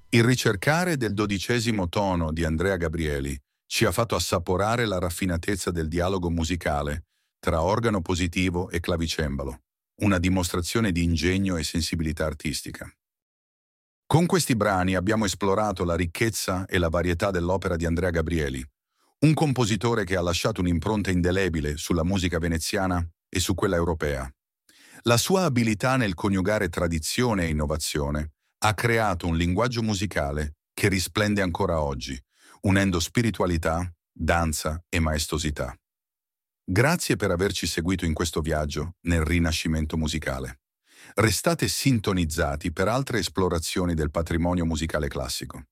Il ricercare del 12° tono di Andrea Gabrieli ci ha fatto assaporare la raffinatezza del dialogo musicale tra organo positivo e clavicembalo, una dimostrazione di ingegno e sensibilità artistica. Con questi brani abbiamo esplorato la ricchezza e la varietà dell'opera di Andrea Gabrieli, un compositore che ha lasciato un'impronta indelebile sulla musica veneziana e su quella europea. La sua abilità nel coniugare tradizione e innovazione ha creato un linguaggio musicale che risplende ancora oggi, unendo spiritualità, danza e maestosità. Grazie per averci seguito in questo viaggio nel rinascimento musicale. Restate sintonizzati per altre esplorazioni del patrimonio musicale classico.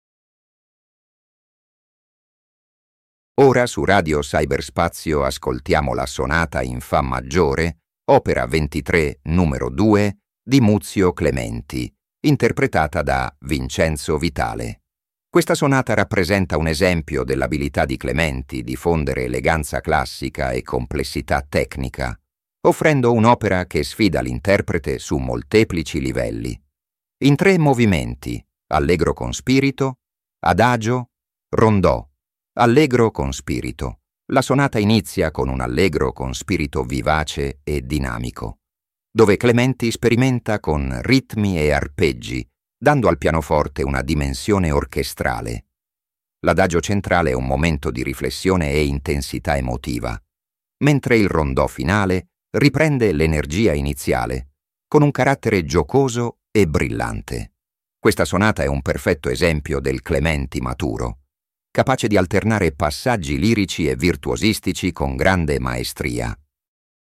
Ora su Radio Cyberspazio ascoltiamo la sonata in Fa maggiore, opera 23, numero 2, di Muzio Clementi, interpretata da Vincenzo Vitale. Questa sonata rappresenta un esempio dell'abilità di Clementi di fondere eleganza classica e complessità tecnica, offrendo un'opera che sfida l'interprete su molteplici livelli. In 3 movimenti, allegro con spirito, adagio, rondò, allegro con spirito. La sonata inizia con un allegro con spirito vivace e dinamico, dove Clementi sperimenta con ritmi e arpeggi, dando al pianoforte una dimensione orchestrale. L'adagio centrale è un momento di riflessione e intensità emotiva, mentre il rondò finale riprende l'energia iniziale, con un carattere giocoso e brillante. Questa sonata è un perfetto esempio del Clementi maturo, capace di alternare passaggi lirici e virtuosistici con grande maestria.